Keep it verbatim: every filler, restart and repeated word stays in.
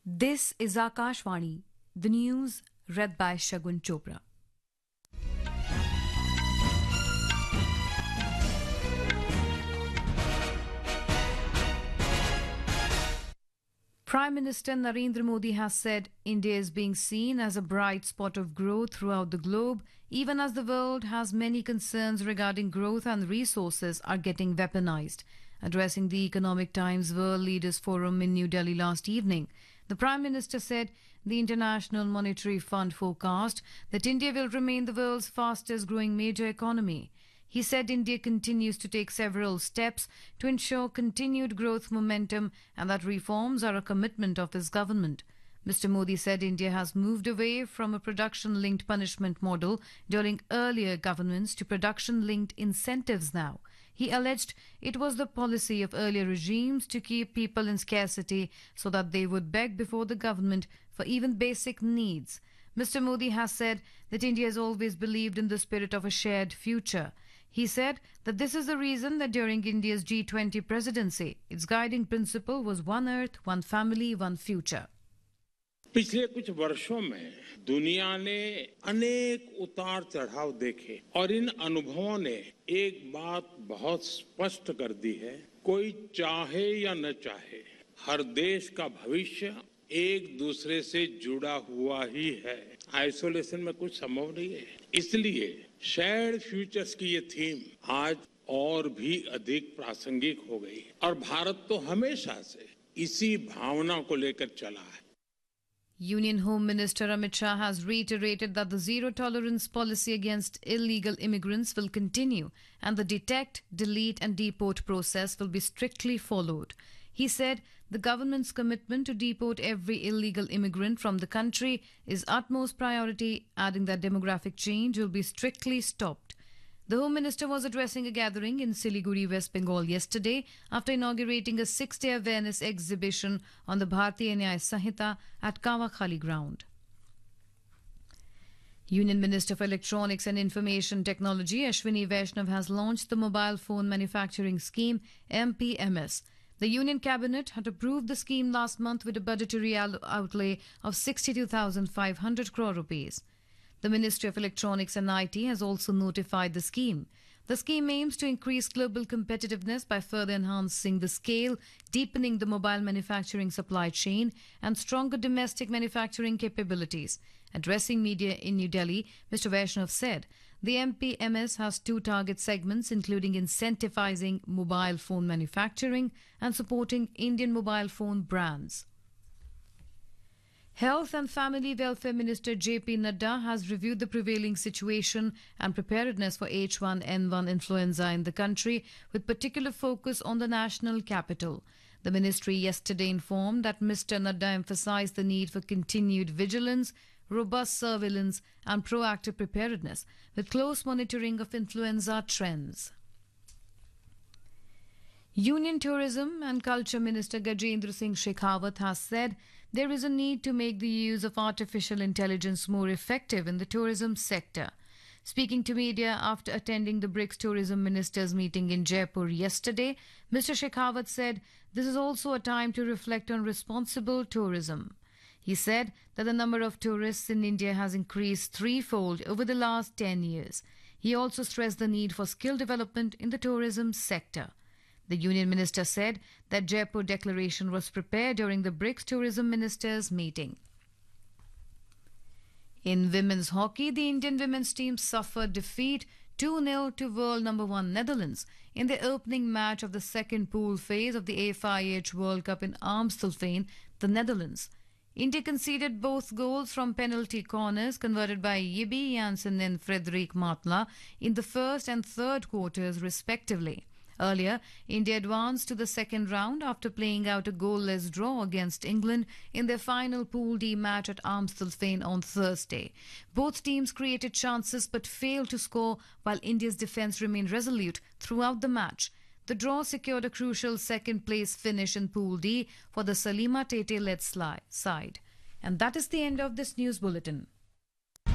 This is Akashvani, the news read by Shagun Chopra. Prime Minister Narendra Modi has said India is being seen as a bright spot of growth throughout the globe, even as the world has many concerns regarding growth and resources are getting weaponized. Addressing the Economic Times World Leaders Forum in New Delhi last evening, the Prime Minister said the International Monetary Fund forecast that India will remain the world's fastest growing major economy. He said India continues to take several steps to ensure continued growth momentum and that reforms are a commitment of his government. Mister Modi said India has moved away from a production-linked punishment model during earlier governments to production-linked incentives now. He alleged it was the policy of earlier regimes to keep people in scarcity so that they would beg before the government for even basic needs. Mister Modi has said that India has always believed in the spirit of a shared future. He said that this is the reason that during India's G twenty presidency, its guiding principle was one earth, one family, one future. पिछले कुछ वर्षों में दुनिया ने अनेक उतार चढ़ाव देखे और इन अनुभवों ने एक बात बहुत स्पष्ट कर दी है, कोई चाहे या न चाहे, हर देश का भविष्य एक दूसरे से जुड़ा हुआ ही है। आइसोलेशन में कुछ संभव नहीं है। इसलिए शेयर्ड फ्यूचर्स की ये थीम आज और भी अधिक प्रासंगिक हो गई और भारत तो हमेशा से इसी भावना को लेकर चला है। Union Home Minister Amit Shah has reiterated that the zero-tolerance policy against illegal immigrants will continue and the detect, delete and deport process will be strictly followed. He said the government's commitment to deport every illegal immigrant from the country is utmost priority, adding that demographic change will be strictly stopped. The Home Minister was addressing a gathering in Siliguri, West Bengal yesterday after inaugurating a six-day awareness exhibition on the Bharatiya Nyaya Sanhita at Kawakhali ground. Union Minister for Electronics and Information Technology Ashwini Vaishnav has launched the Mobile Phone Manufacturing Scheme M P M S. The Union Cabinet had approved the scheme last month with a budgetary outlay of sixty-two thousand five hundred crore rupees. The Ministry of Electronics and I T has also notified the scheme. The scheme aims to increase global competitiveness by further enhancing the scale, deepening the mobile manufacturing supply chain, and stronger domestic manufacturing capabilities. Addressing media in New Delhi, Mister Vaishnav said the M P M S has two target segments, including incentivizing mobile phone manufacturing and supporting Indian mobile phone brands. Health and Family Welfare Minister J P Nadda has reviewed the prevailing situation and preparedness for H one N one influenza in the country, with particular focus on the national capital. The ministry yesterday informed that Mister Nadda emphasized the need for continued vigilance, robust surveillance and proactive preparedness, with close monitoring of influenza trends. Union Tourism and Culture Minister Gajendra Singh Shekhawat has said there is a need to make the use of artificial intelligence more effective in the tourism sector. Speaking to media after attending the BRICS Tourism Ministers meeting in Jaipur yesterday, Mister Shekhawat said this is also a time to reflect on responsible tourism. He said that the number of tourists in India has increased threefold over the last ten years. He also stressed the need for skill development in the tourism sector. The Union Minister said that Jaipur Declaration was prepared during the BRICS Tourism Ministers meeting. In women's hockey, the Indian women's team suffered defeat two nil to world number one Netherlands in the opening match of the second pool phase of the A F I H World Cup in Amstelveen, the Netherlands. India conceded both goals from penalty corners converted by Yibi Janssen and Frederik Matla in the first and third quarters respectively. Earlier, India advanced to the second round after playing out a goalless draw against England in their final Pool D match at Amstelveen on Thursday. Both teams created chances but failed to score, while India's defence remained resolute throughout the match. The draw secured a crucial second-place finish in Pool D for the Salima Tete-led side. And that is the end of this news bulletin.